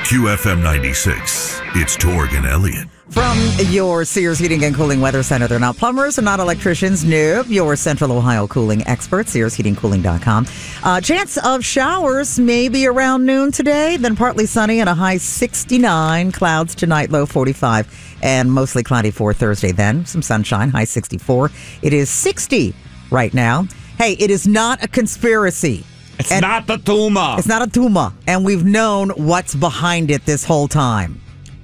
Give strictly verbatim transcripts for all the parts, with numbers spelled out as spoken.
Q F M ninety-six, it's Torg and Elliott. From your Sears Heating and Cooling Weather Center, they're not plumbers, they're not electricians. Nope, your Central Ohio cooling experts, sears heating cooling dot com. Uh, chance of showers maybe around noon today, then partly sunny and a high sixty-nine. Clouds tonight, low forty-five, and mostly cloudy for Thursday then. Some sunshine, high sixty-four. It is sixty right now. Hey, it is not a conspiracy. It's and not the tumor. It's not a tumor, and we've known what's behind it this whole time.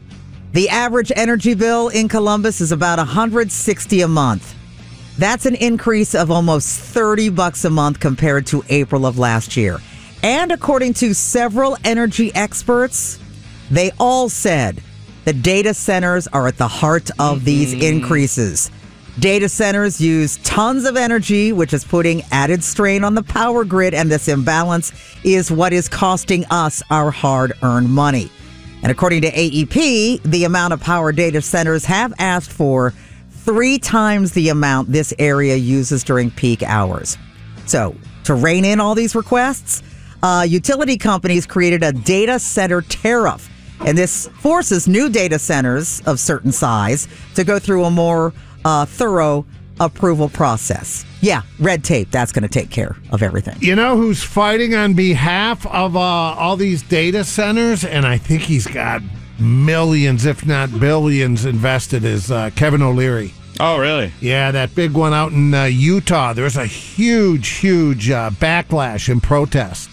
The average energy bill in Columbus is about one hundred sixty dollars a month. That's an increase of almost thirty bucks a month compared to April of last year. And according to several energy experts, they all said the data centers are at the heart of mm-hmm. these increases. Data centers use tons of energy, which is putting added strain on the power grid, and this imbalance is what is costing us our hard-earned money. And according to A E P, the amount of power data centers have asked for three times the amount this area uses during peak hours. So, to rein in all these requests, uh, utility companies created a data center tariff. And this forces new data centers of certain size to go through a more uh, thorough approval process. Yeah, red tape, that's going to take care of everything. You know who's fighting on behalf of uh, all these data centers? And I think he's got millions, if not billions, invested is uh, Kevin O'Leary. Oh, really? Yeah, that big one out in uh, Utah. There's a huge, huge uh, backlash and protest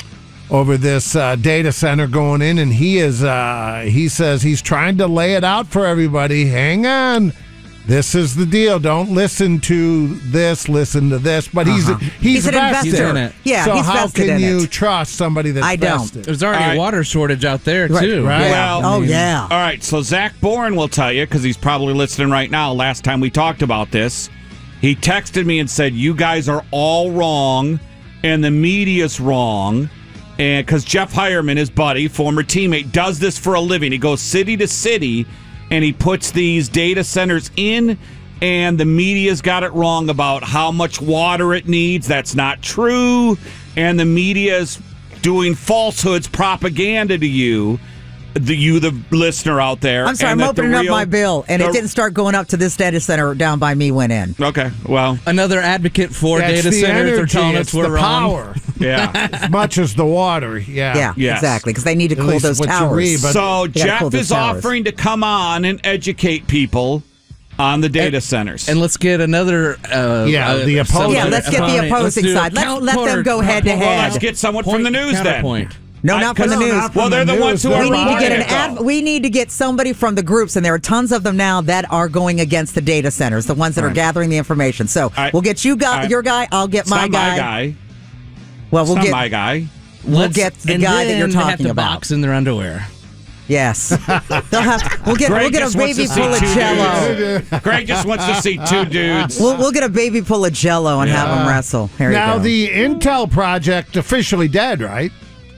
over this uh, data center going in. And he is, uh, he says he's trying to lay it out for everybody. Hang on. This is the deal. Don't listen to this. Listen to this. But he's uh-huh. he's, he's an vested. investor. He's in it. Yeah, so he's how vested can in you it. trust somebody that's I don't. vested? There's already All right. a water shortage out there, Right. too. Right. Well, oh, yeah. All right, so Zach Bourne will tell you, because he's probably listening right now. Last time we talked about this, he texted me and said, you guys are all wrong, and the media's wrong. And because Jeff Hireman, his buddy, former teammate, does this for a living. He goes city to city, and he puts these data centers in, and the media's got it wrong about how much water it needs. That's not true. And the media's doing falsehoods, propaganda to you, the you, the listener out there. I'm sorry, and I'm that the opening real- up my bill, and the- it didn't start going up to this data center down by me went in. Okay, well. Another advocate for That's data the centers. They're energy, telling it's us we're the wrong. power. Yeah. As much as the water, yeah. Yeah, Yes. exactly, because they need to At cool least those what you towers. read, but- So They gotta Jeff cool those is towers. offering to come on and educate people on the data And- centers. And let's get another. Uh, Yeah, uh, the opposing. somebody- Yeah, let's get the opponent. opposing Let's do side. Let's count let them quarter- go head to well, head. let's get someone from Point, the news then. counterpoint. No, I- not from the 'cause- news. not from Well, they're the the ones news, who they're are We need to get an running it, ad, though. we need to get somebody from the groups, and there are tons of them now that are going against the data centers, the ones that are gathering the information. So I- we'll get you guy, I- your guy. I'll get It's my not guy. my guy. Well, It's we'll not get my guy. we'll Let's- get the and guy that then you're they have talking to about. box in their underwear. Yes, they'll have. We'll get Greg we'll get a just wants baby to see full of two Jello. dudes. Greg just wants to see two dudes. We'll we'll get a baby full of Jello and have them wrestle. Here Now, you go. the Intel project officially dead, right?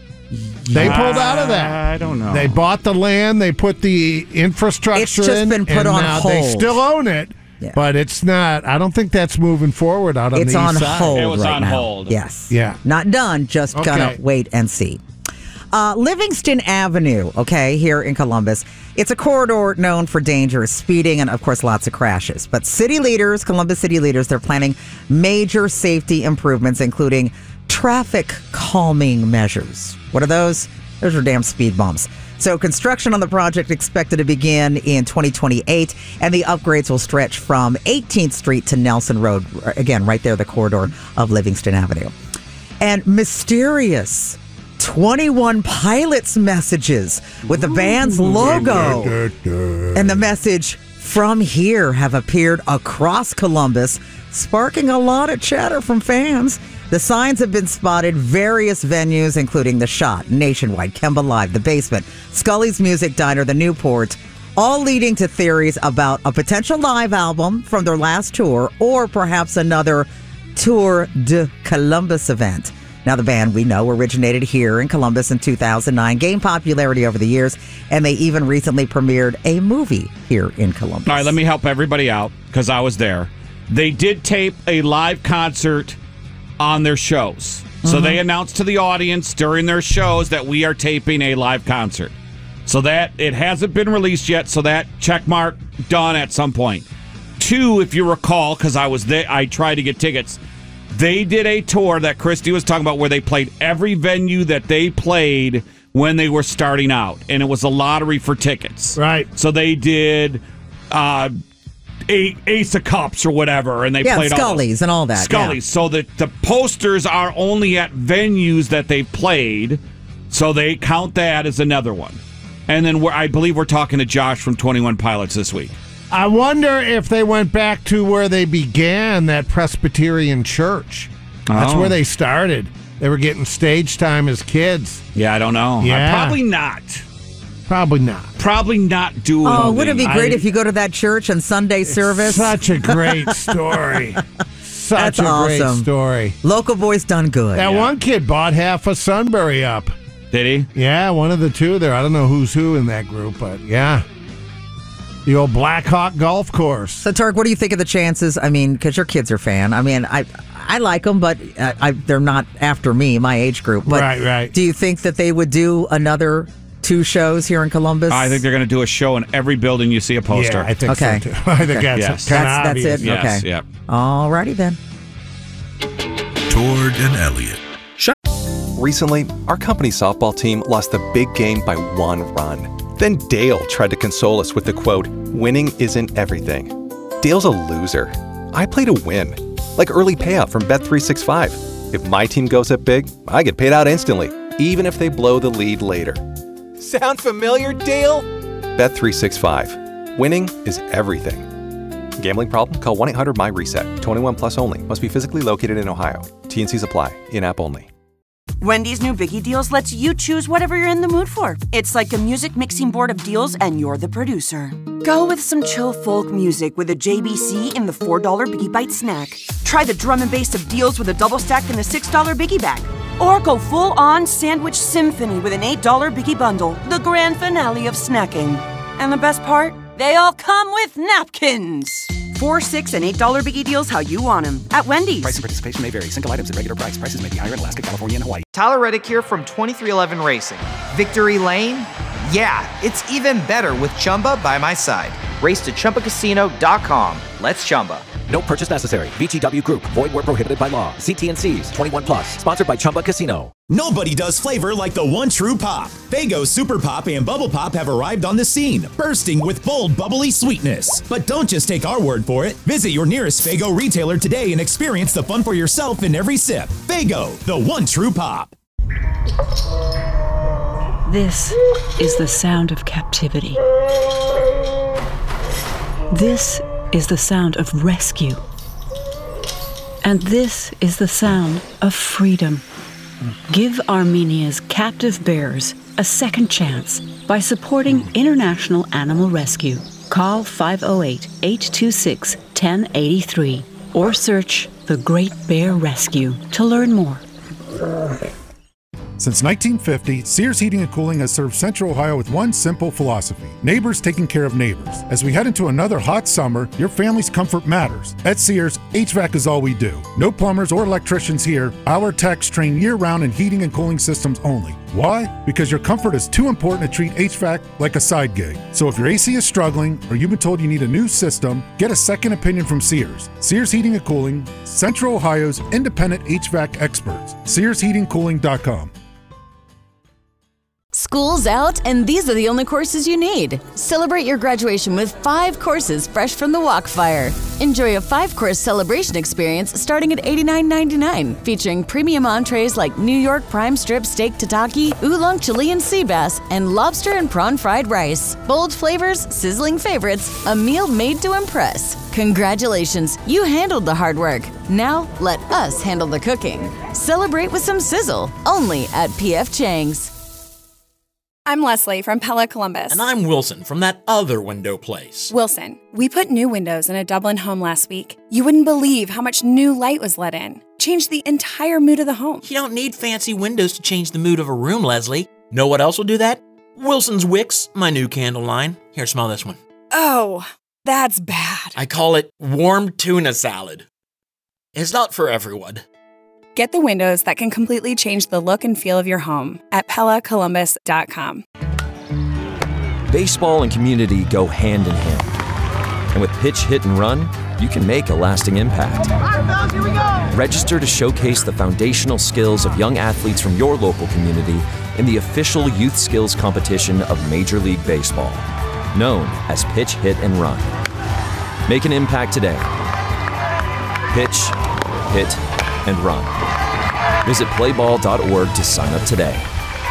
They pulled out of that. I don't know. They bought the land. They put the infrastructure It's just in. been put and on now They hold. still own it, Yeah. but it's not. I don't think that's moving forward out on It's the on east side. hold It was right on now. hold. Yes. Yeah. Not done. Just Okay. gonna wait and see. Uh, Livingston Avenue, okay, here in Columbus. It's a corridor known for dangerous speeding and, of course, lots of crashes. But city leaders, Columbus city leaders, they're planning major safety improvements, including traffic calming measures. What are those? Those are damn speed bumps. So construction on the project expected to begin in twenty twenty-eight, and the upgrades will stretch from eighteenth Street to Nelson Road, again, right there, the corridor of Livingston Avenue. And mysterious twenty-one Pilots messages with the band's logo and the message "From Here" have appeared across Columbus, sparking a lot of chatter from fans. The signs have been spotted various venues, including The Shot, Nationwide, Kemba Live, The Basement, Scully's Music Diner, The Newport, all leading to theories about a potential live album from their last tour or perhaps another Tour de Columbus event. Now, the band, we know, originated here in Columbus in two thousand nine, gained popularity over the years, and they even recently premiered a movie here in Columbus. All right, let me help everybody out because I was there. They did tape a live concert on their shows. So Mm-hmm. they announced to the audience during their shows that we are taping a live concert. So that it hasn't been released yet, so that check mark done at some point. Two, if you recall, because I was there, I tried to get tickets. They did a tour that Christy was talking about where they played every venue that they played when they were starting out, and it was a lottery for tickets. Right. So they did uh, a, Ace of Cups or whatever, and they yeah, played Scully's all and all that. Scully's. Yeah. So the, the posters are only at venues that they played, so they count that as another one. And then we're, I believe we're talking to Josh from twenty-one Pilots this week. I wonder if they went back to where they began, that Presbyterian church. That's Oh. where they started. They were getting stage time as kids. Yeah, I don't know. Yeah. Uh, probably not. Probably not. Probably not doing Oh, wouldn't it be great I- if you go to that church on Sunday service? Such a great story. Such That's a great awesome. story. Local boys done good. That Yeah. one kid bought half of Sunbury up. Did he? Yeah, one of the two there. I don't know who's who in that group, but yeah. The old Black Hawk Golf Course. So, Tark, what do you think of the chances? I mean, because your kids are a fan. I mean, I I like them, but uh, I, they're not after me, my age group. But Right, right. do you think that they would do another two shows here in Columbus? I think they're going to do a show in every building you see a poster. Yeah, I think Okay. so too. I think that's Yes. kind of That's- that's obvious. it? Yes, Okay. yeah. All righty then. Torg and Elliott. Recently, our company softball team lost the big game by one run. Then Dale tried to console us with the quote, "Winning isn't everything." Dale's a loser. I play to win. Like early payout from Bet three sixty-five. If my team goes up big, I get paid out instantly, even if they blow the lead later. Sound familiar, Dale? Bet three sixty-five. Winning is everything. Gambling problem? Call one eight hundred M Y reset. twenty-one plus only. Must be physically located in Ohio. T N Cs apply. In-app only. Wendy's new Biggie Deals lets you choose whatever you're in the mood for. It's like a music mixing board of deals, and you're the producer. Go with some chill folk music with a J B C in the four dollar Biggie Bite snack. Try the drum and bass of deals with a double stack in the six dollar Biggie Bag. Or go full-on sandwich symphony with an eight dollar Biggie Bundle, the grand finale of snacking. And the best part? They all come with napkins. Four, six, and eight dollar Biggie Deals how you want them at Wendy's. Price and participation may vary. Single items at regular price. Prices may be higher in Alaska, California, and Hawaii. Tyler Reddick here from twenty-three eleven Racing. Victory Lane? Yeah, it's even better with Chumba by my side. Race to Chumba Casino dot com. Let's Chumba. No purchase necessary. V G W Group. Void where prohibited by law. See T N Cs. twenty-one plus. Sponsored by Chumba Casino. Nobody does flavor like the one true pop. Faygo Super Pop and Bubble Pop have arrived on the scene, bursting with bold, bubbly sweetness. But don't just take our word for it. Visit your nearest Faygo retailer today and experience the fun for yourself in every sip. Faygo, the one true pop. This is the sound of captivity. This is the sound of rescue. And this is the sound of freedom. Give Armenia's captive bears a second chance by supporting International Animal Rescue. Call five oh eight, eight two six, one oh eight three or search The Great Bear Rescue to learn more. Since nineteen fifty, Sears Heating and Cooling has served Central Ohio with one simple philosophy: neighbors taking care of neighbors. As we head into another hot summer, your family's comfort matters. At Sears, H V A C is all we do. No plumbers or electricians here. Our techs train year-round in heating and cooling systems only. Why? Because your comfort is too important to treat H V A C like a side gig. So if your A C is struggling or you've been told you need a new system, get a second opinion from Sears. Sears Heating and Cooling, Central Ohio's independent H V A C experts. Sears Heating Cooling dot com. School's out, and these are the only courses you need. Celebrate your graduation with five courses fresh from the Walkfire. Enjoy a five-course celebration experience starting at eighty-nine ninety-nine, featuring premium entrees like New York prime strip steak tataki, oolong Chilean sea bass, and lobster and prawn fried rice. Bold flavors, sizzling favorites, a meal made to impress. Congratulations, you handled the hard work. Now let us handle the cooking. Celebrate with some sizzle, only at P F Chang's. I'm Leslie from Pella Columbus. And I'm Wilson from that other window place. Wilson, we put new windows in a Dublin home last week. You wouldn't believe how much new light was let in. Changed the entire mood of the home. You don't need fancy windows to change the mood of a room, Leslie. Know what else will do that? Wilson's Wicks, my new candle line. Here, smell this one. Oh, that's bad. I call it warm tuna salad. It's not for everyone. Get the windows that can completely change the look and feel of your home at Pella Columbus dot com. Baseball and community go hand in hand. And with Pitch, Hit, and Run, you can make a lasting impact. Here we go. Register to showcase the foundational skills of young athletes from your local community in the official youth skills competition of Major League Baseball, known as Pitch, Hit, and Run. Make an impact today. Pitch, Hit, and Run. Visit play ball dot org to sign up today.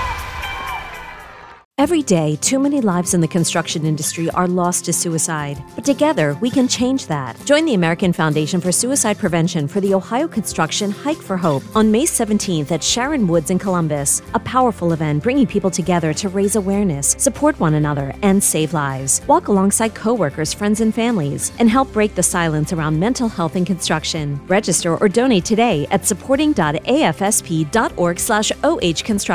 Every day, too many lives in the construction industry are lost to suicide. But together, we can change that. Join the American Foundation for Suicide Prevention for the Ohio Construction Hike for Hope on May seventeenth at Sharon Woods in Columbus. A powerful event bringing people together to raise awareness, support one another, and save lives. Walk alongside coworkers, friends, and families, and help break the silence around mental health in construction. Register or donate today at supporting dot a f s p dot org slash oh construction.